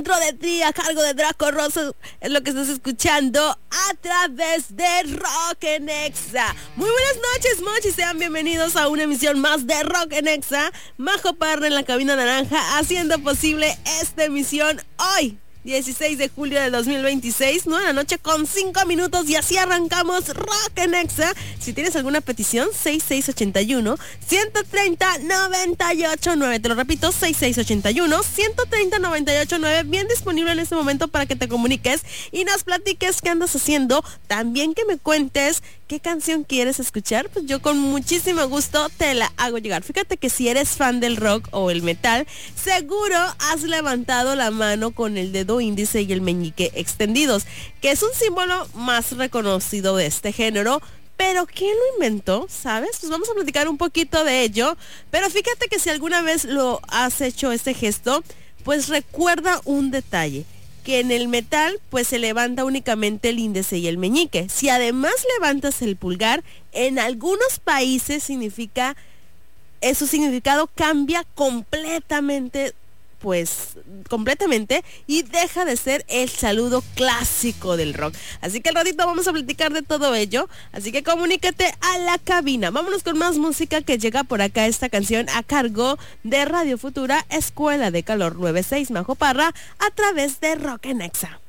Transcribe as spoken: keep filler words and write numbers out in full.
Dentro de ti, a cargo de Draco Rosso, es lo que estás escuchando a través de Rock en Exa. Muy buenas noches, mochis, sean bienvenidos a una emisión más de Rock en Exa. Majo Parra en la cabina naranja, haciendo posible esta emisión hoy, dieciséis de julio de dos mil veintiséis, nueve de la noche con cinco minutos, y así arrancamos Rock en Exa. Si tienes alguna petición, seis seis ocho uno, uno tres cero, nueve ocho nueve, te lo repito, seis seis ocho uno, uno tres cero, nueve ocho nueve, bien disponible en este momento para que te comuniques y nos platiques qué andas haciendo, también que me cuentes qué canción quieres escuchar, pues yo con muchísimo gusto te la hago llegar. Fíjate que si eres fan del rock o el metal, seguro has levantado la mano con el dedo índice y el meñique extendidos, que es un símbolo más reconocido de este género. Pero ¿quién lo inventó? ¿Sabes? Pues vamos a platicar un poquito de ello. Pero fíjate que si alguna vez lo has hecho este gesto, pues recuerda un detalle, que en el metal pues se levanta únicamente el índice y el meñique. Si además levantas el pulgar, en algunos países significa, eh, su significado cambia completamente, pues completamente, y deja de ser el saludo clásico del rock. Así que al ratito vamos a platicar de todo ello, así que comunícate a la cabina. Vámonos con más música que llega por acá, esta canción a cargo de Radio Futura, Escuela de Calor noventa y seis, Majo Parra, a través de Rock en Exa.